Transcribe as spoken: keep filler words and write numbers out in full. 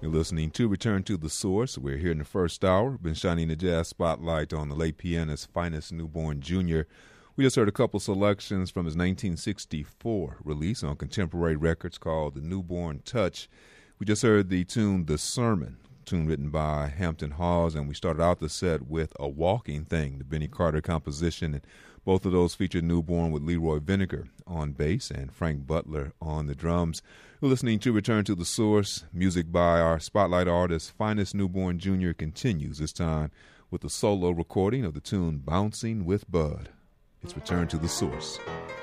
You're listening to Return to the Source. We're here in the first hour. Been shining the jazz spotlight on the late pianist's finest newborn junior. We just heard a couple selections from his nineteen sixty-four release on Contemporary Records called The Newborn Touch. We just heard the tune The Sermon, tune written by Hampton Hawes, and we started out the set with A Walking Thing, the Benny Carter composition, and both of those featured Newborn with Leroy Vinegar on bass and Frank Butler on the drums. You're listening to Return to the Source. Music by our spotlight artist, Finest Newborn Junior, continues this time with a solo recording of the tune Bouncing with Bud. It's Return to the Source.